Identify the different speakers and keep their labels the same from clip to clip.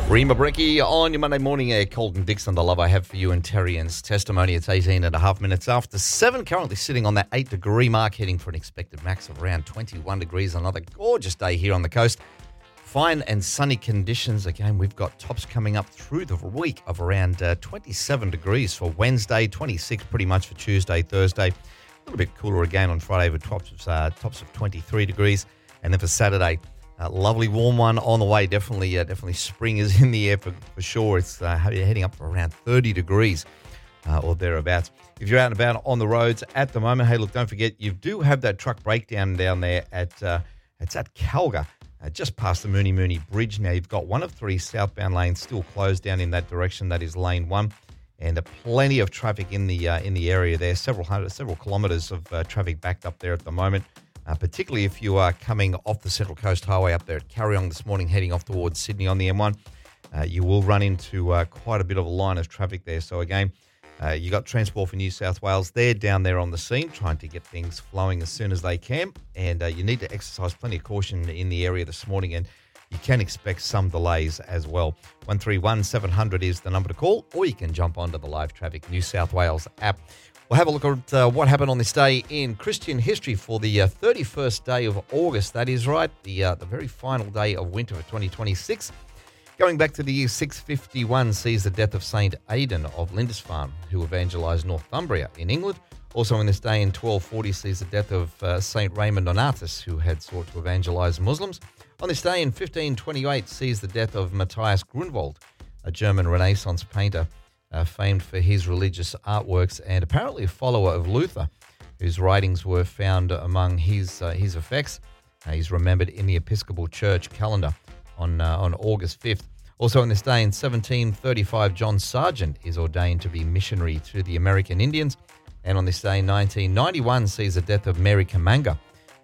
Speaker 1: Rima Brecki on your Monday morning. Colton Dixon, the love I have for you, and Terrian's testimony. It's 18 and a half minutes after 7. Currently sitting on that 8-degree mark, heading for an expected max of around 21 degrees. Another gorgeous day here on the coast. Fine and sunny conditions. Again, we've got tops coming up through the week of around 27 degrees for Wednesday, 26 pretty much for Tuesday, Thursday. A little bit cooler again on Friday with tops of 23 degrees. And then for Saturday, a lovely warm one on the way. Definitely spring is in the air for sure. It's heading up for around 30 degrees or thereabouts. If you're out and about on the roads at the moment, hey, look, don't forget, you do have that truck breakdown down there it's at Calga, just past the Mooney Bridge. Now, you've got one of 3 southbound lanes still closed down in that direction. That is lane 1. And plenty of traffic in the area there. Several kilometres of traffic backed up there at the moment. Particularly if you are coming off the Central Coast Highway up there at Carryong this morning, heading off towards Sydney on the M1, you will run into quite a bit of a line of traffic there. So again, you got Transport for New South Wales. They're down there on the scene trying to get things flowing as soon as they can. And you need to exercise plenty of caution in the area this morning, and you can expect some delays as well. 131 700 is the number to call, or you can jump onto the Live Traffic New South Wales app. We'll have a look at what happened on this day in Christian history for the 31st day of August. That is right, the very final day of winter for 2026. Going back to the year 651 sees the death of St. Aidan of Lindisfarne, who evangelised Northumbria in England. Also in this day in 1240 sees the death of St. Raymond Nonatus, who had sought to evangelise Muslims. On this day in 1528 sees the death of Matthias Grunwald, a German Renaissance painter, famed for his religious artworks and apparently a follower of Luther, whose writings were found among his effects. He's remembered in the Episcopal Church calendar on August 5th. Also on this day in 1735, John Sargent is ordained to be missionary to the American Indians. And on this day in 1991 sees the death of Mary Kamanga.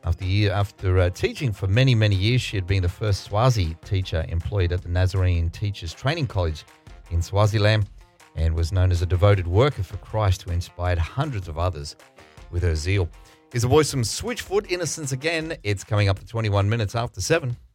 Speaker 1: After teaching for many, many years, she had been the first Swazi teacher employed at the Nazarene Teachers Training College in Swaziland, and was known as a devoted worker for Christ who inspired hundreds of others with her zeal. Here's a voice from Switchfoot, Innocence Again. It's coming up to 21 minutes after 7.